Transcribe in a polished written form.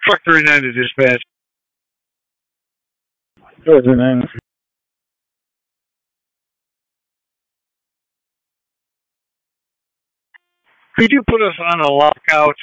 Truck 39 to dispatch. President. Could you put us on a lockout